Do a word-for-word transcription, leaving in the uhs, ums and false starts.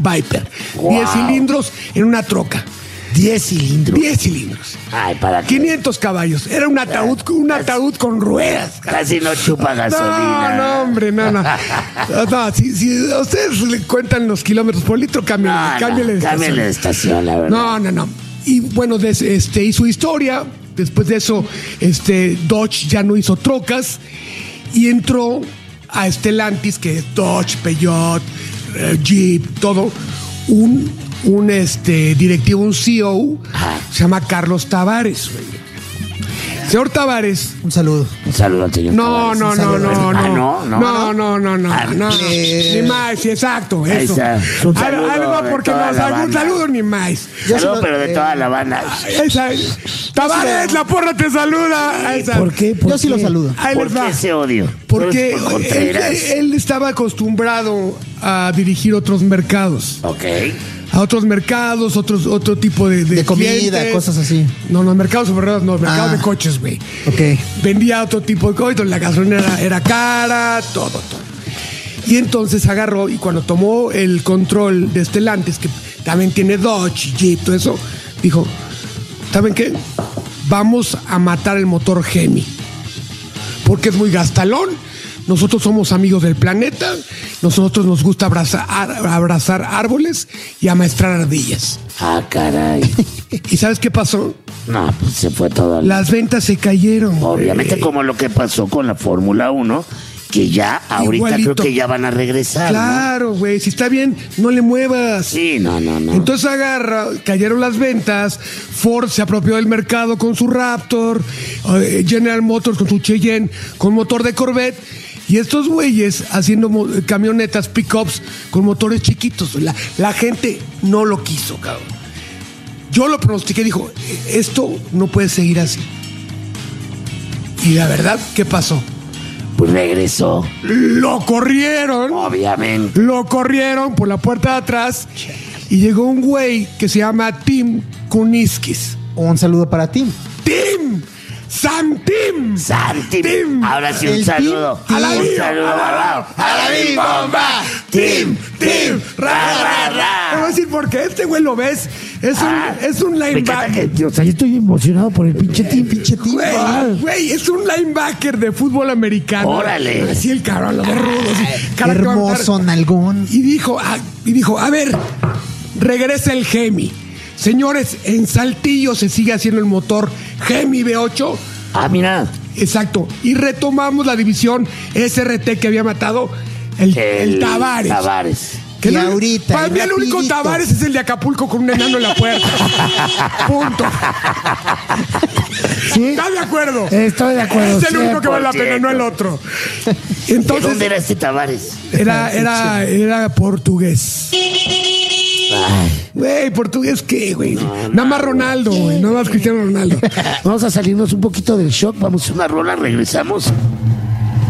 Viper. Wow. diez cilindros en una troca. diez cilindros. diez cilindros. Ay, para qué. quinientos caballos. Era un ataúd, un ataúd con ruedas. Casi no chupa gasolina. No, no, hombre, no, no. No, si, si a ustedes le cuentan los kilómetros por litro, cámbiale, No, no, cámbiale de estación. cámbiale de estación, la verdad. No, no, no. Y bueno, des- este, y su historia, después de eso, este, Dodge ya no hizo trocas y entró a Stellantis, que es Dodge, Peugeot, eh, Jeep, todo, un, un este, directivo, un C E O, Ajá. se llama Carlos Tavares, güey. Señor Tavares. Un saludo. Un saludo al señor No, Tavares. no, Un no, saludo. no, no. Ah, no, no. No, no, no, no. Ah, no. eh, Ni más, sí, exacto. Ahí Eso. está. Un Ahí- ahí saludo va de porque toda no, la algún banda. saludo ni más. Yo Saludo, sí lo- pero de eh, toda la banda. Esa. Tavares, la porra te saluda. Esa. ¿Por qué? ¿Por Yo sí qué? lo saludo. Ahí ¿Por les qué va. ese odio? Porque Por él, Contreras. él estaba acostumbrado a dirigir otros mercados. Ok. A otros mercados, otros, otro tipo de, de, De comida, clientes. cosas así. No, no, mercados supermercados, no, mercados Ah. de coches, güey. Ok. Vendía otro tipo de coches, la gasolina era, era cara, todo, todo. Y entonces agarró y cuando tomó el control de Stellantis, que también tiene Dodge, Jeep, todo eso, dijo, ¿saben qué? Vamos a matar el motor Hemi. Porque es muy gastalón. Nosotros somos amigos del planeta. Nosotros nos gusta abrazar, abrazar árboles y amaestrar ardillas. Ah, caray. ¿Y sabes qué pasó? No, pues se fue todo. al- Las ventas se cayeron. Obviamente, güey. como lo que pasó con la Fórmula uno, que ya ahorita Igualito. creo que ya van a regresar. ¿no? Claro, güey. Si está bien, no le muevas. Sí, no, no, no. Entonces agarra, cayeron las ventas, Ford se apropió del mercado con su Raptor, eh, General Motors con su Cheyenne, con motor de Corvette, y estos güeyes haciendo mo- camionetas, pickups con motores chiquitos. La, la gente no lo quiso, cabrón. Yo lo pronostiqué, dijo, esto no puede seguir así. Y la verdad, ¿qué pasó? Pues regresó, Lo corrieron. obviamente. Lo corrieron por la puerta de atrás y llegó un güey que se llama Tim Kuniskis. Un saludo para ti. ¡Tim! ¡Sam Tim! Santi. Tim. Ahora sí, un El saludo. Tim. ¡A la Un vida! saludo. ¡A la ¡A la vida, bomba! ¡Tim! ¡Tim! ¡Ra, ra, ra! Te voy a decir porque este güey lo ves. Es un, Ah, es un me encanta linebacker. que- O sea, yo estoy emocionado por el pinche team, pinche team. Güey, Ah. güey, es un linebacker de fútbol americano. Órale. Así el cabrón, los dos rudos. y cara que va a Hermoso matar. nalgón. Y dijo, ah, y dijo, a ver, regresa el Gemi. Señores, en Saltillo se sigue haciendo el motor Gemi V ocho. Ah, mira. Exacto. Y retomamos la división S R T que había matado el, el, Tavares. Tavares. Que Y no- ahorita, para y mí el único rapidito. Tavares es el de Acapulco con un enano en la puerta. Punto. ¿Sí? ¿Estás de acuerdo? Estoy de acuerdo. Es el único que vale la cien por pena, no el ciento. otro. ¿De Entonces, dónde era este Tavares? era, era, era portugués. Ay, Güey, ¿portugués qué, güey? Nada más Ronaldo, güey. Nada más Cristiano Ronaldo. Vamos a salirnos un poquito del shock. Vamos. una rola, regresamos.